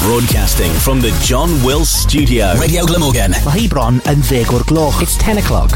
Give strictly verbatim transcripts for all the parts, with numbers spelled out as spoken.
Broadcasting from the John Wills Studio. Radio Glamorgan. Mae hi bron yn ddeg o'r gloch. It's ten o'clock.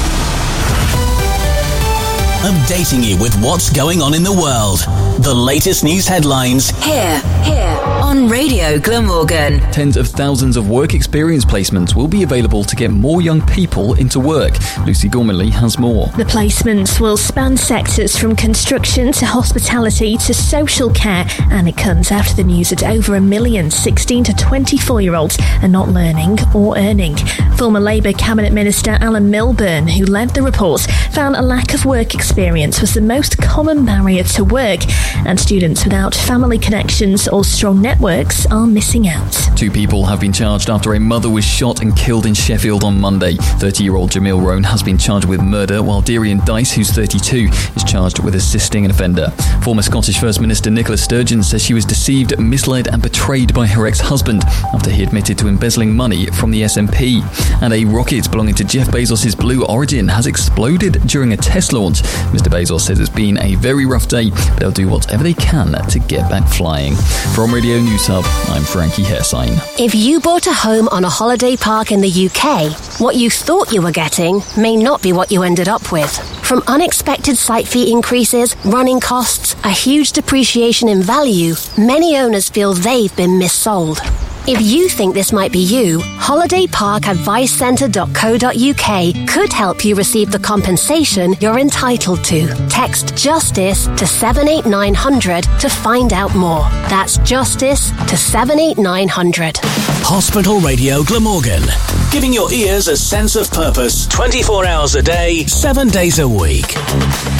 Updating you with what's going on in the world. The latest news headlines. Here, here on Radio Glamorgan. Tens of thousands of work experience placements will be available to get more young people into work. Lucy Gormley has more. The placements will span sectors from construction to hospitality to social care, and it comes after the news that over a million sixteen to twenty-four-year-olds are not learning or earning. Former Labour Cabinet Minister Alan Milburn, who led the report, found a lack of work experience was the most common barrier to work, and students without family connections or strong networks are missing out. Two people have been charged after a mother was shot and killed in Sheffield on Monday. thirty-year-old Jamil Rohn has been charged with murder, while Darian Dice, who's thirty-two, is charged with assisting an offender. Former Scottish First Minister Nicola Sturgeon says she was deceived, misled and betrayed by her ex-husband after he admitted to embezzling money from the S N P. And a rocket belonging to Jeff Bezos' Blue Origin has exploded during a test launch. Mister Bezos says it's been a very rough day, but they'll do whatever they can to get back flying. From Radio News Hub, I'm Frankie Hairsign. If you bought a home on a holiday park in the U K, what you thought you were getting may not be what you ended up with. From unexpected site fee increases, running costs, a huge depreciation in value, many owners feel they've been missold. If you think this might be you, holiday park advice centre dot co dot uk could help you receive the compensation you're entitled to. Text JUSTICE to seven eight nine hundred to find out more. That's JUSTICE to seven eight nine hundred. Hospital Radio Glamorgan. Giving your ears a sense of purpose twenty-four hours a day, seven days a week.